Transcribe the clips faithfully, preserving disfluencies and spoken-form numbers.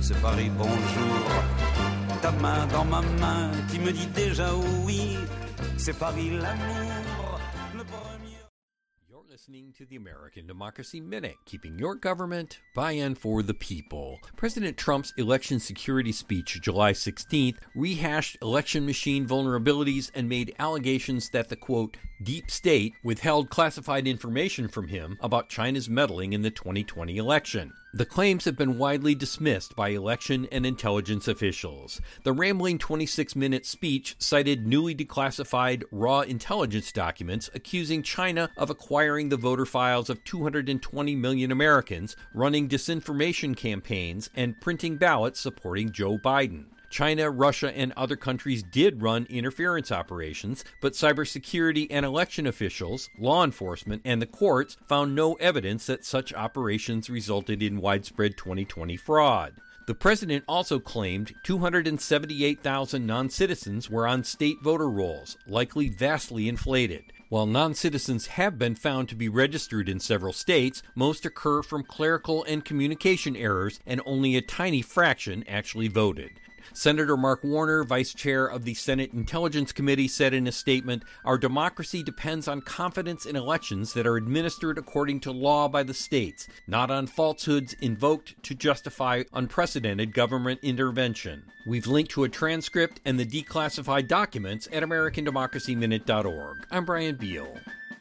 c'est Paris, bonjour. Ta main dans ma main qui me dit déjà oui, c'est Paris l'amour, le premier. You're listening to the American Democracy Minute, keeping your government by and for the people. President Trump's election security speech July sixteenth rehashed election machine vulnerabilities and made allegations that the, quote, deep state withheld classified information from him about China's meddling in the twenty twenty election. The claims have been widely dismissed by election and intelligence officials. The rambling twenty-six minute speech cited newly declassified raw intelligence documents accusing China of acquiring the voter files of two hundred twenty million Americans, running disinformation campaigns, and printing ballots supporting Joe Biden. China, Russia, and other countries did run interference operations, but cybersecurity and election officials, law enforcement, and the courts found no evidence that such operations resulted in widespread twenty twenty fraud. The president also claimed two hundred seventy-eight thousand non-citizens were on state voter rolls, likely vastly inflated. While non-citizens have been found to be registered in several states, most occur from clerical and communication errors, and only a tiny fraction actually voted. Senator Mark Warner, vice chair of the Senate Intelligence Committee, said in a statement, "Our democracy depends on confidence in elections that are administered according to law by the states, not on falsehoods invoked to justify unprecedented government intervention." We've linked to a transcript and the declassified documents at American Democracy Minute dot org. I'm Brian Beal.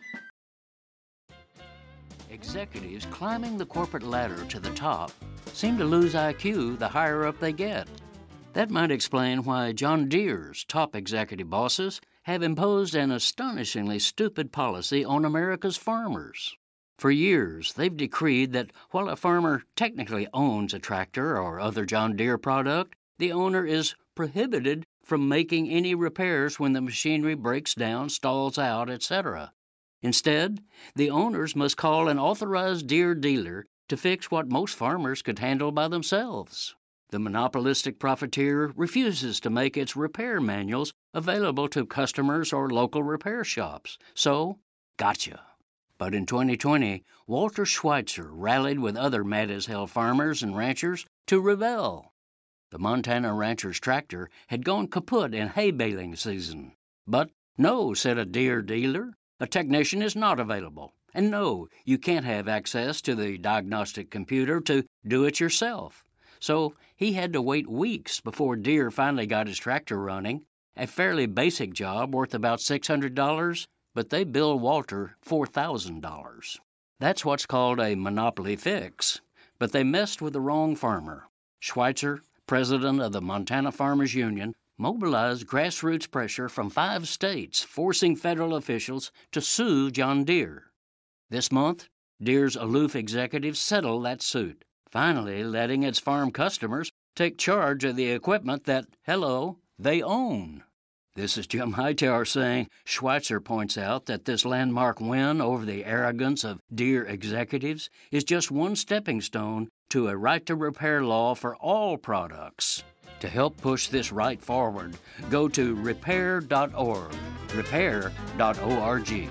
Executives climbing the corporate ladder to the top seem to lose I Q the higher up they get. That might explain why John Deere's top executive bosses have imposed an astonishingly stupid policy on America's farmers. For years, they've decreed that while a farmer technically owns a tractor or other John Deere product, the owner is prohibited from making any repairs when the machinery breaks down, stalls out, et cetera. Instead, the owners must call an authorized Deere dealer to fix what most farmers could handle by themselves. The monopolistic profiteer refuses to make its repair manuals available to customers or local repair shops. So, gotcha. But in twenty twenty, Walter Schweitzer rallied with other mad-as-hell farmers and ranchers to rebel. The Montana rancher's tractor had gone kaput in hay baling season. But no, said a Deere dealer, a technician is not available. And no, you can't have access to the diagnostic computer to do it yourself. So he had to wait weeks before Deere finally got his tractor running, a fairly basic job worth about six hundred dollars, but they billed Walter four thousand dollars. That's what's called a monopoly fix, but they messed with the wrong farmer. Schweitzer, president of the Montana Farmers Union, mobilized grassroots pressure from five states, forcing federal officials to sue John Deere. This month, Deere's aloof executives settled that suit, finally letting its farm customers take charge of the equipment that, hello, they own. This is Jim Hightower saying Schweitzer points out that this landmark win over the arrogance of Deere executives is just one stepping stone to a right-to-repair law for all products. To help push this right forward, go to repair dot org, repair dot org.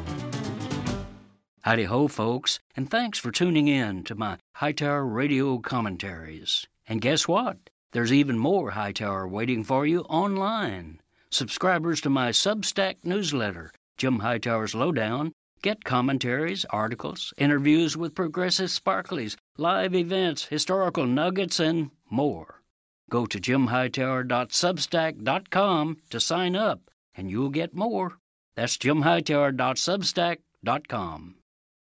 Howdy-ho, folks, and thanks for tuning in to my Hightower Radio commentaries. And guess what? There's even more Hightower waiting for you online. Subscribers to my Substack newsletter, Jim Hightower's Lowdown, get commentaries, articles, interviews with progressive sparklies, live events, historical nuggets, and more. Go to jim hightower dot substack dot com to sign up, and you'll get more. That's jim hightower dot substack dot com.